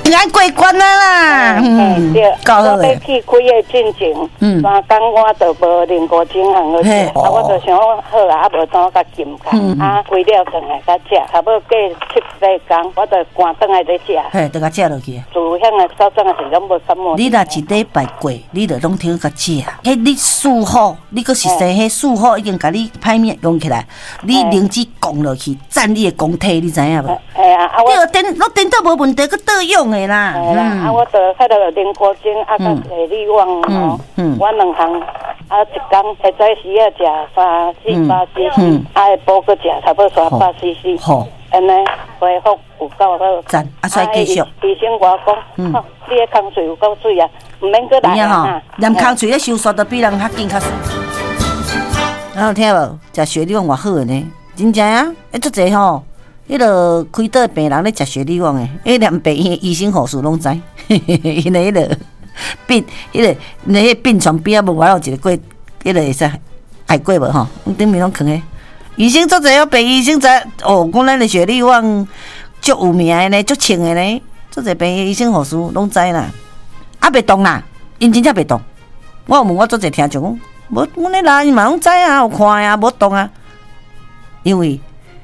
平安过关啦。 对， 够好诶。 我要去开的进前，3工我就无啉过精行好食，我就想好啊，无当我甲禁开，开了转来甲食，差不多过7、8工，我就赶转来再食。 嘿，都甲食落去。 自乡的早餐是拢无感冒。 你若一礼拜过，你就拢听甲食。迄你4号，你阁是生迄4号已经甲你歹面用起来，你灵芝降落去，占你的公体，你知影无？ 哎啊， 你电到无问题，佮倒用的啦。 我就迄落啉果精，甲水利旺吼，我2项，一工会早时啊食3、4、8 cc，会补个食差不多300 cc。好，安尼恢复有够好。 赞，再继续。 医生我讲，你的空嘴有够水啊，唔免搁来啊。 连空嘴咧收缩都比人较紧较顺。然后听无？食雪里旺偌好呢，真正啊！足济吼。迄落开刀病人咧食雪里旺诶，连病院医生护士拢知，因为迄落病，迄个病床边仔无外有一个过，迄个会使爱过无吼？顶面拢囥诶，医生足济哦，病医生知哦，讲咱的雪里旺足有名诶呢，足清诶呢，足济病院医生护士拢知啦。啊，袂动啦，因真正袂动。我有问我足济听众讲，无，阮咧拉伊嘛拢知啊，有看啊，无动啊，因为。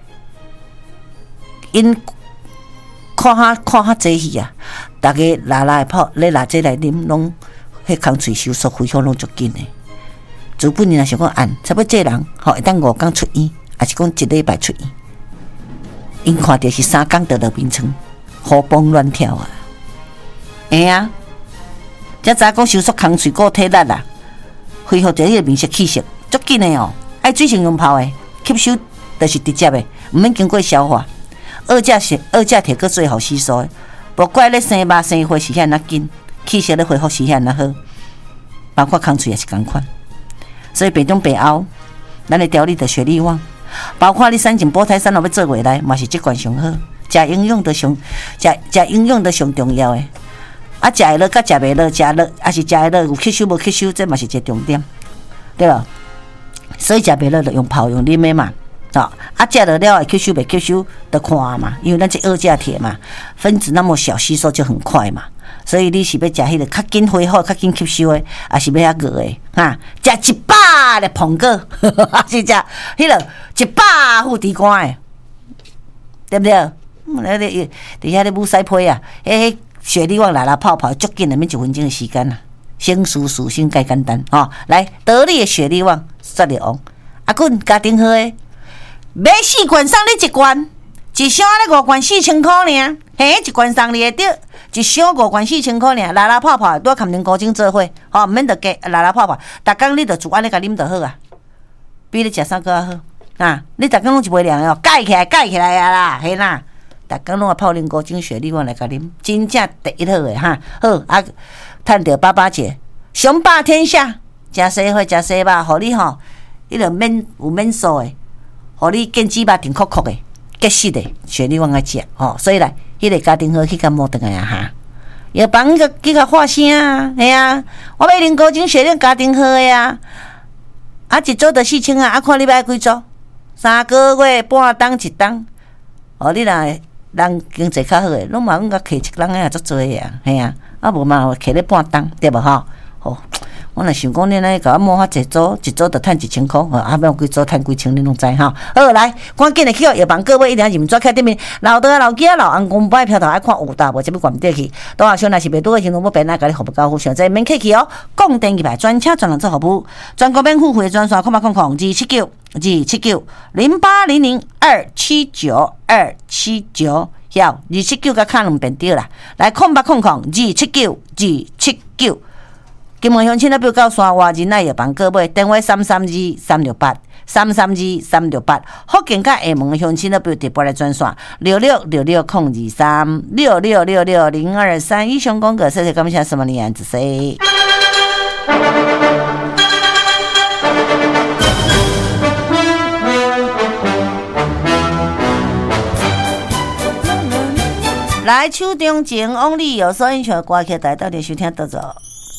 因看较济戏啊，大家拉泡咧拿这来啉，拢迄空喙收缩恢复拢足紧诶。自本人也想讲按，差不多这人吼会当5工出院，还是讲1礼拜出院。因看到是3工得落眠床，活蹦乱跳啊！会啊，才知讲收缩空喙个体力啦，恢复着迄个面色气色，足紧诶哦。爱水性用泡诶，吸收就是直接诶，毋免经过消化。二价铁个最好吸收的，无怪咧生肉生花是遐那紧，气血咧恢复是遐那好，包括空喙也是共款。所以病中病后，咱的调理着雪里旺，包括你3斤补胎3落要做回来，嘛是这关上好。食营养都上，食营养都上重要的。啊，食会落甲食袂落，食落还是食会落有吸收无吸收，这嘛是一个重点，对吧？所以食袂落就用泡用啉的嘛。啊，食了了会吸收袂吸收，得看嘛，因为咱这2价铁嘛，分子那么小，吸收就很快嘛。所以你是要食迄个较紧恢复、较紧吸收的，还是要遐饿的哈？食100个苹果，还是食迄个100副地瓜的，对不对？伫遐咧母塞批啊，迄雪里旺拉泡泡，足紧的，免1分钟的时间啦。先舒先介简单吼，来得力的雪里旺雪里旺，阿滚家庭好的。买4罐送你1罐，一箱咧5罐4000块尔，嘿，一罐送你会着，一箱5罐4000块尔，拉泡泡多含2公斤做伙，吼，毋免着加拉泡泡，逐工你着煮安尼甲啉就好啊，比你食啥个好啊？你逐工拢一杯凉哦，盖起来啊啦，嘿啦，逐工拢泡2公斤雪里旺来甲啉，真正第一好诶哈，好啊，趁着88节，雄霸天下，食西花食西肉，互你吼，迄个免素诶。互你见鸡肉甜酷酷的，结实的，雪里旺爱食吼，所以来，迄个家庭好去甲摸倒来啊哈，药房去甲发声啊，系啊，我买2公斤雪里家庭好的啊，啊一组就4000啊，啊看你买几组，3个月半当1当，哦你若人经济较好的，拢嘛阮甲摕1人也足多的啊，系啊，啊无嘛摕咧半当，对无吼？吼。我若想讲，你来甲我摸遐济组，一组就趁1000块，啊，要几组趁几千，你拢知哈。好，来，赶紧的去哦，药房各位一定要认真看顶面，老大老囝老翁公摆票头爱看有大无，这要关掉去。多少想若是袂拄的，形容要变来甲你服务交付，上这免客气哦。讲电一排专车专人做服务，全国免付费专线，0800-279-279，晓279甲卡2遍对啦。来0800-279-279。金门乡亲咧，表到山外人来药房购买，电话332-368，332-368。福建甲厦门乡亲咧，表直拨来专线6666-023，6666-023。以上广告，谢谢感谢什么年子谁？来，手中情往里有收音权歌曲，大家到底收听得着？